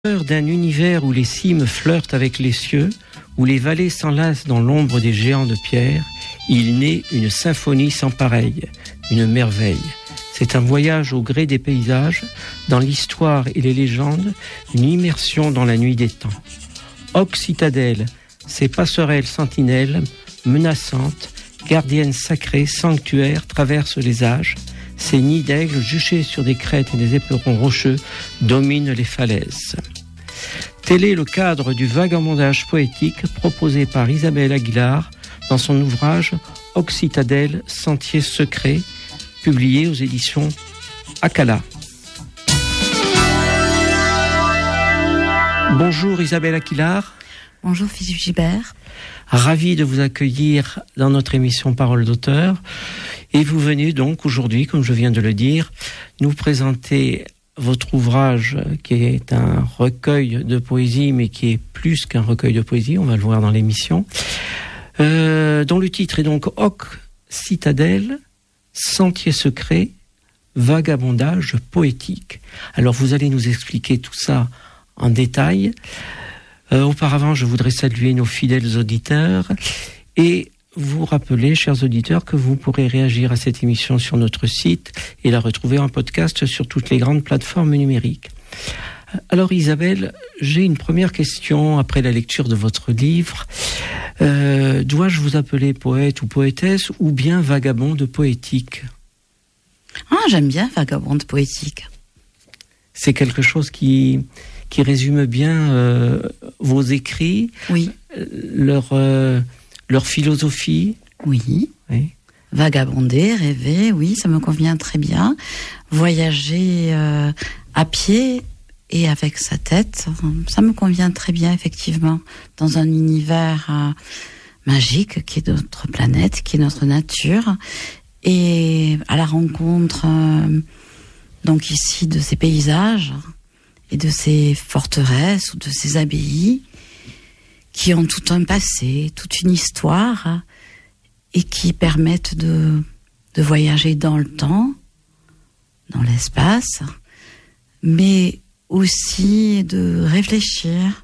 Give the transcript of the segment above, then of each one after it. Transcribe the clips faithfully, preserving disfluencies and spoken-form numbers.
D'un univers où les cimes flirtent avec les cieux, où les vallées s'enlacent dans l'ombre des géants de pierre, il naît une symphonie sans pareille, une merveille. C'est un voyage au gré des paysages, dans l'histoire et les légendes, une immersion dans la nuit des temps. Hoc citadelle, ces passerelles sentinelles, menaçantes, gardiennes sacrées, sanctuaires, traversent les âges. Ces nids d'aigles juchés sur des crêtes et des éperons rocheux dominent les falaises. Tel est le cadre du vagabondage poétique proposé par Isabelle Aguilar dans son ouvrage « Hoc citadelle, sentiers secrets » publié aux éditions Akala. Bonjour Isabelle Aguilar. Bonjour Philippe Gibert. Ravi de vous accueillir dans notre émission Parole d'auteur. Et vous venez donc aujourd'hui, comme je viens de le dire, nous présenter votre ouvrage qui est un recueil de poésie, mais qui est plus qu'un recueil de poésie, on va le voir dans l'émission, euh, dont le titre est donc Hoc citadelle, sentiers secrets, vagabondage poétique. Alors vous allez nous expliquer tout ça en détail. Euh, auparavant, je voudrais saluer nos fidèles auditeurs et vous rappeler, chers auditeurs, que vous pourrez réagir à cette émission sur notre site et la retrouver en podcast sur toutes les grandes plateformes numériques. Alors Isabelle, j'ai une première question après la lecture de votre livre. Euh, dois-je vous appeler poète ou poétesse ou bien vagabonde poétique ? Ah, j'aime bien vagabonde poétique. C'est quelque chose qui... qui résume bien euh, vos écrits, oui. leur, euh, leur philosophie. Oui. oui. Vagabonder, rêver, oui, ça me convient très bien. Voyager euh, à pied et avec sa tête, ça me convient très bien, effectivement, dans un univers euh, magique qui est notre planète, qui est notre nature, et à la rencontre, euh, donc ici, de ces paysages et de ces forteresses ou de ces abbayes qui ont tout un passé, toute une histoire et qui permettent de, de voyager dans le temps, dans l'espace, mais aussi de réfléchir,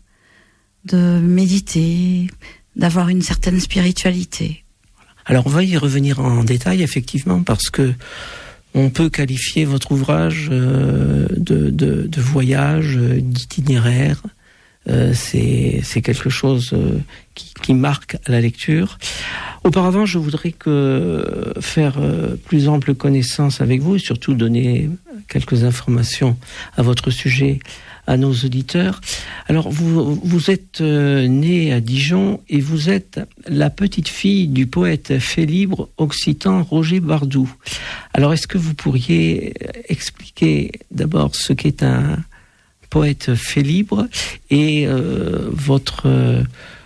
de méditer, d'avoir une certaine spiritualité. Alors on va y revenir en détail effectivement parce que on peut qualifier votre ouvrage euh, de, de, de voyage, euh, d'itinéraire. Euh, c'est, c'est quelque chose euh, qui, qui marque la lecture. Auparavant, je voudrais que faire euh, plus ample connaissance avec vous et surtout donner quelques informations à votre sujet à nos auditeurs. Alors, vous, vous êtes euh, née à Dijon et vous êtes la petite fille du poète fait libre occitan Roger Bardou. Alors, est-ce que vous pourriez expliquer d'abord ce qu'est un poète fait libre et euh, votre euh,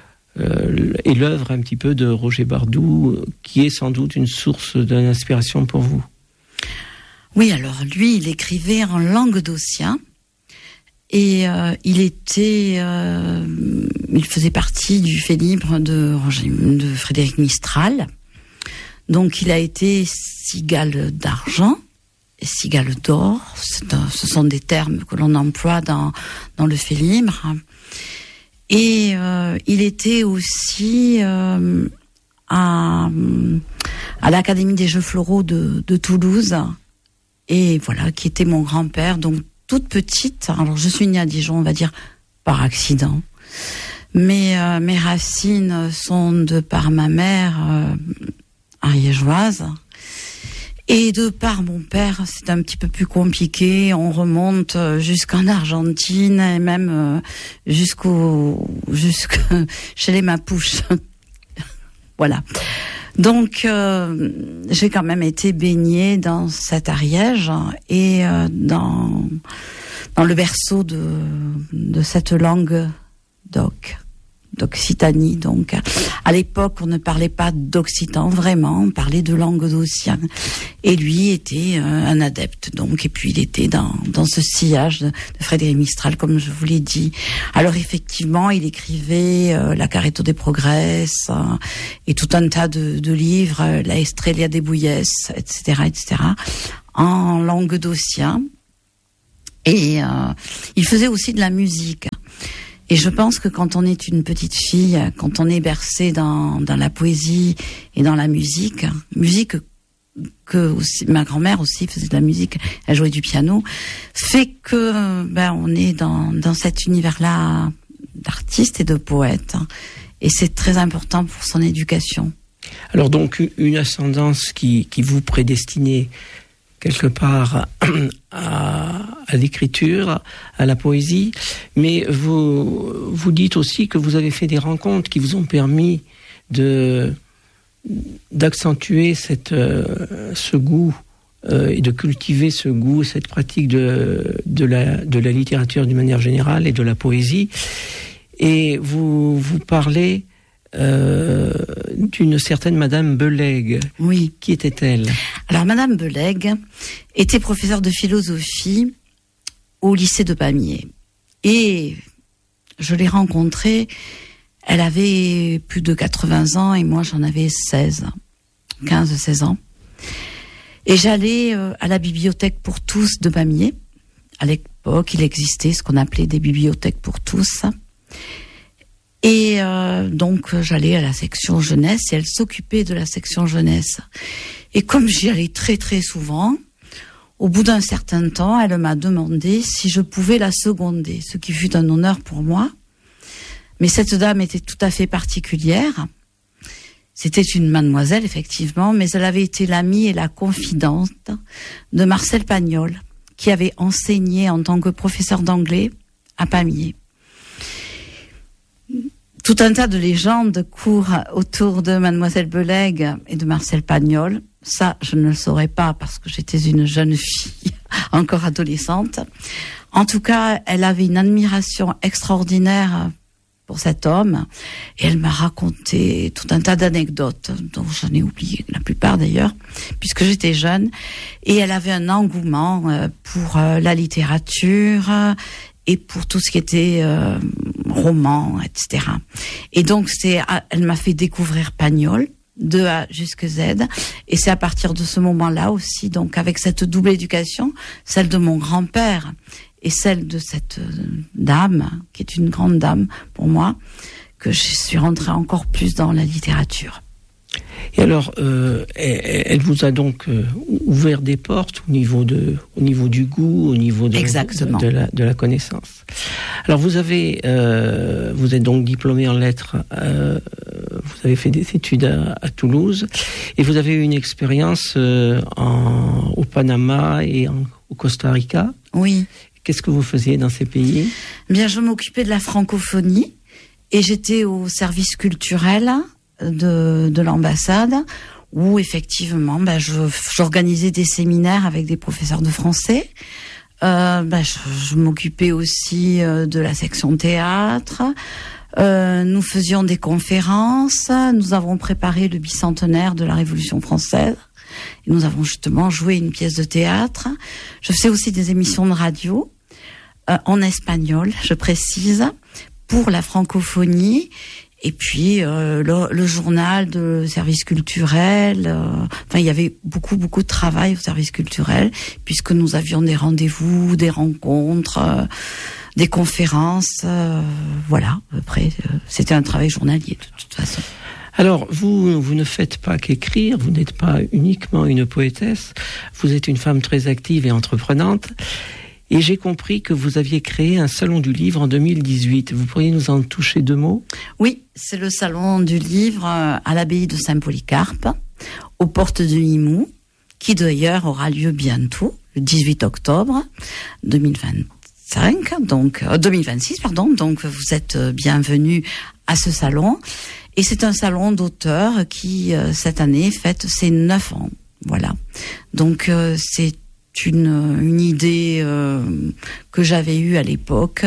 et l'œuvre un petit peu de Roger Bardou, qui est sans doute une source d'inspiration pour vous? Oui, alors lui, il écrivait en langue d'Ossien. Et euh, il était, euh, il faisait partie du fait libre de, de Frédéric Mistral. Donc il a été cigale d'argent et cigale d'or. C'est un, ce sont des termes que l'on emploie dans dans le fait libre. Et euh, il était aussi euh, à à l'Académie des Jeux Floraux de, de Toulouse. Et voilà, qui était mon grand-père. Donc toute petite, alors je suis née à Dijon, on va dire par accident, mais euh, mes racines sont de par ma mère euh, ariégeoise et de par mon père, c'est un petit peu plus compliqué. On remonte jusqu'en Argentine et même euh, jusqu'au jusque chez les Mapuches. Voilà. Donc, euh, j'ai quand même été baignée dans cet Ariège et euh, dans dans le berceau de de cette langue d'oc, d'Occitanie. Donc, à l'époque, on ne parlait pas d'occitan vraiment, on parlait de langue d'ossien. Et lui était euh, un adepte. Donc, et puis il était dans dans ce sillage de, de Frédéric Mistral, comme je vous l'ai dit. Alors effectivement, il écrivait euh, La Carreto des Progresses euh, et tout un tas de, de livres, euh, La Estrella de Buyès, et cetera, et cetera, en langue d'ossien. Et euh, il faisait aussi de la musique. Et je pense que quand on est une petite fille, quand on est bercé dans, dans la poésie et dans la musique, musique que aussi, ma grand-mère aussi faisait de la musique, elle jouait du piano, fait que ben on est dans, dans cet univers-là d'artiste et de poète. Et c'est très important pour son éducation. Alors donc une ascendance qui, qui vous prédestinait quelque part à, à l'écriture, à la poésie, mais vous, vous dites aussi que vous avez fait des rencontres qui vous ont permis de, d'accentuer cette, euh, ce goût euh, et de cultiver ce goût, cette pratique de, de, la, de la littérature d'une manière générale et de la poésie. Et vous, vous parlez Euh, d'une certaine Madame Belegue. Oui. Qui était-elle? Alors Madame Belegue était professeure de philosophie au lycée de Pamiers. Et je l'ai rencontrée, elle avait plus de quatre-vingts ans et moi j'en avais seize, quinze seize ans. Et j'allais euh, à la bibliothèque pour tous de Pamiers. À l'époque, il existait ce qu'on appelait des bibliothèques pour tous. Et euh, donc j'allais à la section jeunesse et elle s'occupait de la section jeunesse. Et comme j'y allais très très souvent, au bout d'un certain temps, elle m'a demandé si je pouvais la seconder, ce qui fut un honneur pour moi. Mais cette dame était tout à fait particulière. C'était une mademoiselle, effectivement, mais elle avait été l'amie et la confidente de Marcel Pagnol, qui avait enseigné en tant que professeur d'anglais à Pamiers. Tout un tas de légendes courent autour de Mademoiselle Belegue et de Marcel Pagnol. Ça, je ne le saurais pas parce que j'étais une jeune fille, encore adolescente. En tout cas, elle avait une admiration extraordinaire pour cet homme et elle m'a raconté tout un tas d'anecdotes dont j'en ai oublié la plupart d'ailleurs, puisque j'étais jeune. Et elle avait un engouement pour la littérature et pour tout ce qui était euh, roman, et cetera. Et donc, c'est, elle m'a fait découvrir Pagnol, de A jusqu'à Z, et c'est à partir de ce moment-là aussi, donc avec cette double éducation, celle de mon grand-père et celle de cette dame, qui est une grande dame pour moi, que je suis rentrée encore plus dans la littérature. Et alors, euh, elle, elle vous a donc euh, ouvert des portes au niveau de, au niveau du goût, au niveau de, Exactement. de, de, la, de la connaissance. Alors, vous avez, euh, vous êtes donc diplômé en lettres. Euh, vous avez fait des études à, à Toulouse, et vous avez eu une expérience euh, en, au Panama et en, au Costa Rica. Oui. Qu'est-ce que vous faisiez dans ces pays? Bien, je m'occupais de la francophonie et j'étais au service culturel de, de l'ambassade, où effectivement ben, je, j'organisais des séminaires avec des professeurs de français. Euh, ben, je, je m'occupais aussi euh, de la section théâtre. Euh, nous faisions des conférences. Nous avons préparé le bicentenaire de la Révolution française. Et nous avons justement joué une pièce de théâtre. Je faisais aussi des émissions de radio euh, en espagnol, je précise, pour la francophonie. Et puis euh, le, le journal de service culturel, euh, enfin il y avait beaucoup beaucoup de travail au service culturel, puisque nous avions des rendez-vous, des rencontres, euh, des conférences, euh, voilà. Après, euh, c'était un travail journalier de toute façon. Alors, vous, vous ne faites pas qu'écrire, vous n'êtes pas uniquement une poétesse, vous êtes une femme très active et entreprenante. Et j'ai compris que vous aviez créé un salon du livre en deux mille dix-huit. Vous pourriez nous en toucher deux mots? Oui, c'est le salon du livre à l'abbaye de Saint-Polycarpe, aux portes de Limoux, qui d'ailleurs aura lieu bientôt, le dix-huit octobre deux mille vingt-cinq, donc euh, deux mille vingt-six, pardon. Donc vous êtes bienvenus à ce salon. Et c'est un salon d'auteurs qui, euh, cette année, fête ses neuf ans. Voilà. Donc euh, c'est une, une idée euh, que j'avais eue à l'époque,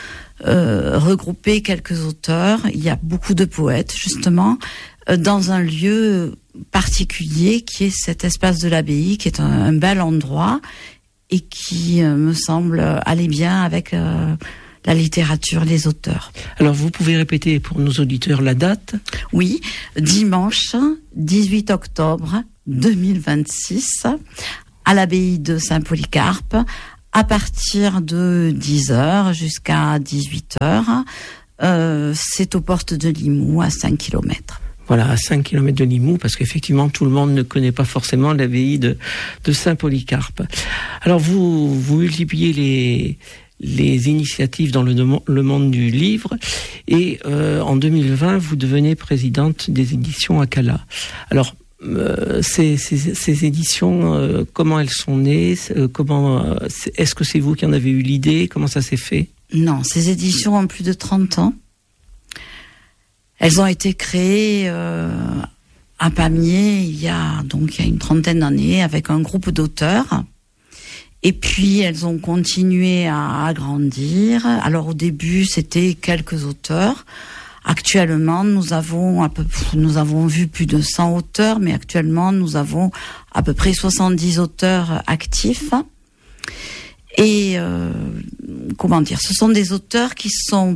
euh, regrouper quelques auteurs. Il y a beaucoup de poètes, justement, euh, dans un lieu particulier qui est cet espace de l'abbaye, qui est un, un bel endroit et qui euh, me semble aller bien avec euh, la littérature, les auteurs. Alors, vous pouvez répéter pour nos auditeurs la date? Oui, dimanche dix-huit octobre deux mille vingt-six, à l'abbaye de Saint-Polycarpe, à partir de dix heures jusqu'à dix-huit heures. Euh, c'est aux portes de Limoux, à cinq kilomètres. Voilà, à cinq kilomètres de Limoux, parce qu'effectivement, tout le monde ne connaît pas forcément l'abbaye de, de Saint-Polycarpe. Alors, vous, vous multipliez les, les initiatives dans le, le monde du livre, et euh, en deux mille vingt, vous devenez présidente des éditions Akala. Alors, euh, ces, ces, ces éditions, euh, comment elles sont nées, euh, comment, euh, est-ce que c'est vous qui en avez eu l'idée? Comment ça s'est fait? Non, ces éditions ont plus de trente ans. Elles ont été créées euh, à Pamiers il y a donc il y a une trentaine d'années avec un groupe d'auteurs. Et puis elles ont continué à agrandir. Alors au début c'était quelques auteurs. Actuellement nous avons à peu nous avons vu plus de cent auteurs, mais actuellement nous avons à peu près soixante-dix auteurs actifs. Et euh, comment dire, ce sont des auteurs qui sont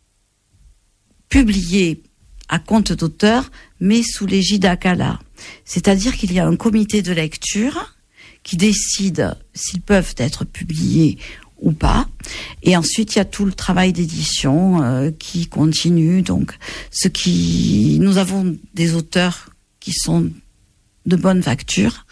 publiés à compte d'auteur, mais sous l'égide Akala. C'est-à-dire qu'il y a un comité de lecture qui décide s'ils peuvent être publiés ou pas. Et ensuite, il y a tout le travail d'édition euh, qui continue. Donc, ce qui, nous avons des auteurs qui sont de bonne facture.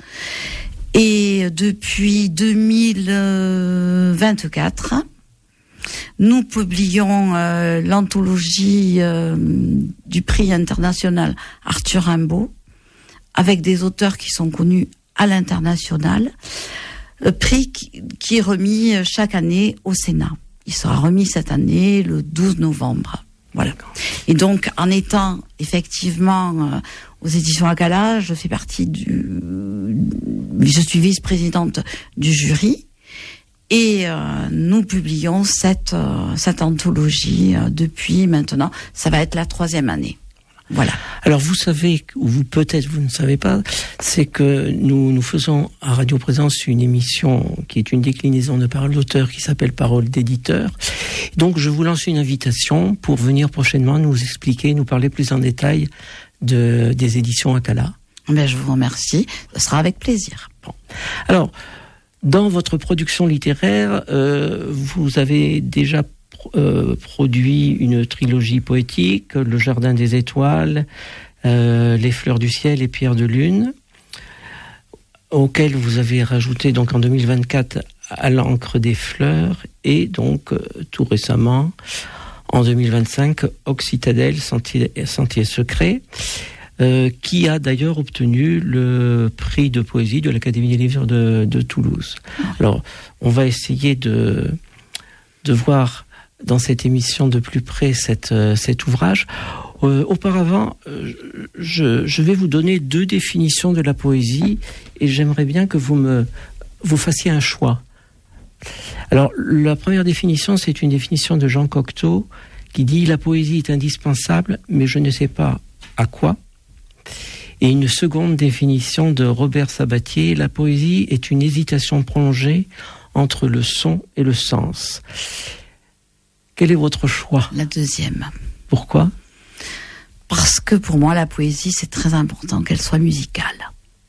Et depuis deux mille vingt-quatre, nous publions euh, l'anthologie euh, du prix international Arthur Rimbaud, avec des auteurs qui sont connus à l'international, le prix qui, qui est remis chaque année au Sénat. Il sera remis cette année le douze novembre. Voilà. Et donc, en étant effectivement euh, aux éditions Akala, je fais partie du, je suis vice-présidente du jury. Et euh, nous publions cette, euh, cette anthologie euh, depuis maintenant, ça va être la troisième année. Voilà. Alors vous savez, ou vous peut-être vous ne savez pas, c'est que nous nous faisons à Radio Présence une émission qui est une déclinaison de Parole d'auteur qui s'appelle Parole d'éditeur. Donc je vous lance une invitation pour venir prochainement nous expliquer, nous parler plus en détail de, des éditions Akala. Ben, je vous remercie, ce sera avec plaisir. Bon. Alors, dans votre production littéraire, euh, vous avez déjà euh, produit une trilogie poétique, Le Jardin des Étoiles, euh, Les Fleurs du Ciel et Pierre de Lune, auquel vous avez rajouté donc en deux mille vingt-quatre À l'encre des fleurs, et donc euh, tout récemment, en deux mille vingt-cinq, Occitadelle, Sentier, Sentier secret. Euh, qui a d'ailleurs obtenu le prix de poésie de l'Académie des livres de, de Toulouse. Alors, on va essayer de, de voir dans cette émission de plus près cette, cet ouvrage. Euh, auparavant, je, je vais vous donner deux définitions de la poésie et j'aimerais bien que vous me vous fassiez un choix. Alors, la première définition, c'est une définition de Jean Cocteau qui dit « La poésie est indispensable, mais je ne sais pas à quoi ». Et une seconde définition de Robert Sabatier, la poésie est une hésitation prolongée entre le son et le sens. Quel est votre choix? La deuxième. Pourquoi? Parce que pour moi, la poésie, c'est très important qu'elle soit musicale.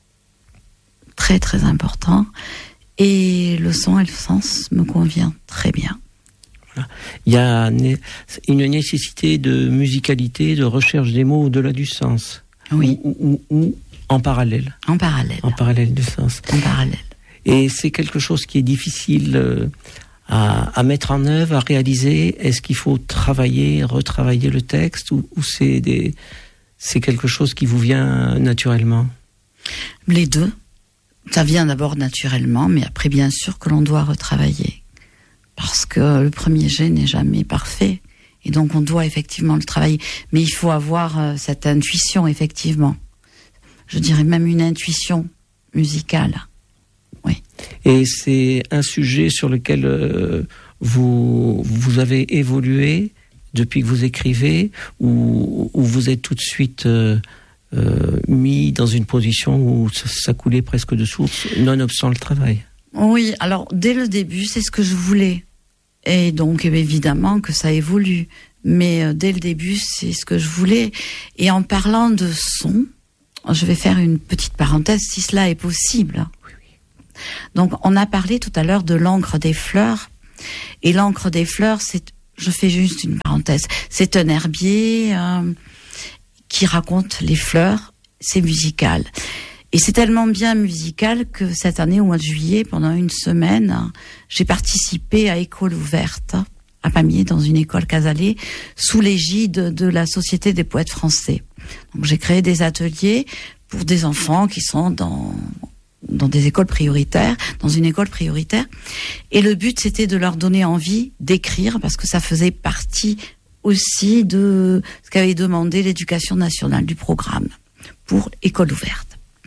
Très, très important. Et le son et le sens me convient très bien. Voilà. Il y a une nécessité de musicalité, de recherche des mots au-delà du sens. Oui. Ou, ou, ou en parallèle. En parallèle. En parallèle du sens. En parallèle. Et c'est quelque chose qui est difficile euh, à, à mettre en œuvre, à réaliser. Est-ce qu'il faut travailler, retravailler le texte, ou, ou c'est des, c'est quelque chose qui vous vient naturellement? Les deux. Ça vient d'abord naturellement, mais après, bien sûr, que l'on doit retravailler. Parce que le premier jet n'est jamais parfait. Et donc, on doit effectivement le travailler. Mais il faut avoir euh, cette intuition, effectivement. Je dirais même une intuition musicale. Oui. Et c'est un sujet sur lequel euh, vous, vous avez évolué depuis que vous écrivez, ou, ou vous êtes tout de suite euh, euh, mis dans une position où ça, ça coulait presque de source, nonobstant le travail? Oui, alors, dès le début, c'est ce que je voulais. Et donc, évidemment que ça évolue. Mais euh, dès le début, c'est ce que je voulais. Et en parlant de son, je vais faire une petite parenthèse, si cela est possible. Oui, oui. Donc, on a parlé tout à l'heure de l'encre des fleurs. Et l'encre des fleurs, c'est, je fais juste une parenthèse, c'est un herbier euh, qui raconte les fleurs, c'est musical. Et c'est tellement bien musical que cette année, au mois de juillet, pendant une semaine, j'ai participé à École ouverte, à Pamiers, dans une école Casalet, sous l'égide de la Société des poètes français. Donc j'ai créé des ateliers pour des enfants qui sont dans... dans des écoles prioritaires, dans une école prioritaire. Et le but, c'était de leur donner envie d'écrire, parce que ça faisait partie aussi de ce qu'avait demandé l'Éducation nationale du programme pour École ouverte.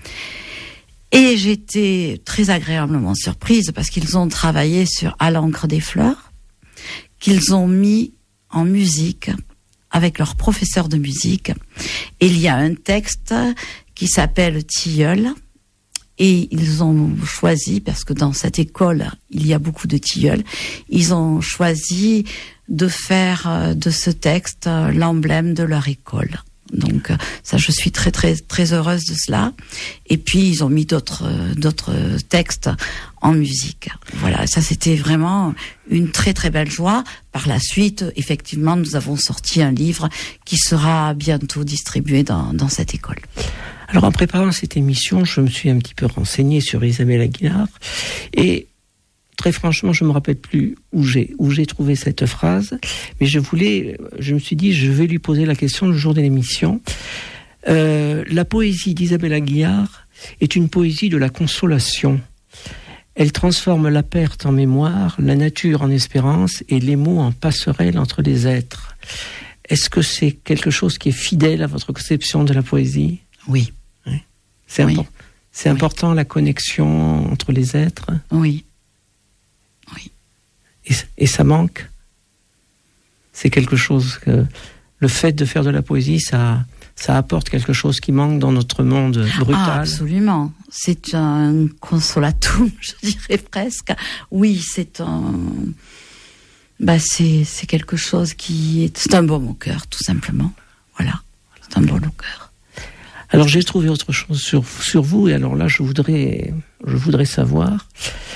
Et j'étais très agréablement surprise, parce qu'ils ont travaillé sur À l'encre des fleurs, qu'ils ont mis en musique avec leur professeur de musique. Et il y a un texte qui s'appelle Tilleul, et ils ont choisi, parce que dans cette école, il y a beaucoup de tilleuls, ils ont choisi de faire de ce texte l'emblème de leur école. Donc ça, je suis très très très heureuse de cela. Et puis ils ont mis d'autres d'autres textes en musique. Voilà, ça c'était vraiment une très très belle joie. Par la suite, effectivement, nous avons sorti un livre qui sera bientôt distribué dans dans cette école. Alors, en préparant cette émission, je me suis un petit peu renseigné sur Isabelle Aguilar, et très franchement, je me rappelle plus où j'ai où j'ai trouvé cette phrase, mais je voulais, je me suis dit, je vais lui poser la question le jour de l'émission. Euh, la poésie d'Isabelle Aguilar est une poésie de la consolation. Elle transforme la perte en mémoire, la nature en espérance et les mots en passerelle entre les êtres. Est-ce que c'est quelque chose qui est fidèle à votre conception de la poésie ? Oui. oui. C'est, oui. impor- c'est oui. important, la connexion entre les êtres. Oui. Oui. Et, et ça manque. C'est quelque chose que... Le fait de faire de la poésie, ça, ça apporte quelque chose qui manque dans notre monde brutal. Ah, absolument. C'est un consolatum, je dirais presque. Oui, c'est un... Bah, c'est, c'est quelque chose qui est... C'est un baume au cœur, tout simplement. Voilà. C'est un baume au cœur. Alors j'ai trouvé autre chose sur sur vous, et alors là je voudrais je voudrais savoir.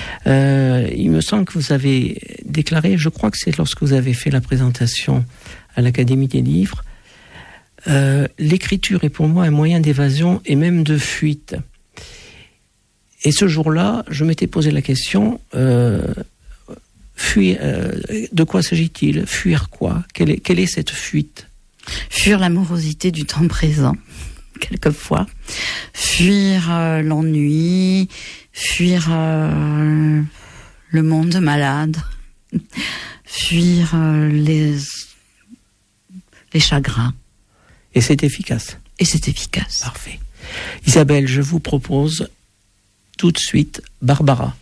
Euh, il me semble que vous avez déclaré, je crois que c'est lorsque vous avez fait la présentation à l'Académie des livres, euh, l'écriture est pour moi un moyen d'évasion et même de fuite. Et ce jour-là, je m'étais posé la question euh, fuir. Euh, de quoi s'agit-il ? Fuir quoi ? Quelle est quelle est cette fuite ? Fuir l'amorosité du temps présent. Quelquefois, fuir euh, l'ennui, fuir euh, le monde malade, fuir euh, les les chagrins. Et c'est efficace. Et c'est efficace. Parfait. Isabelle, je vous propose tout de suite Barbara.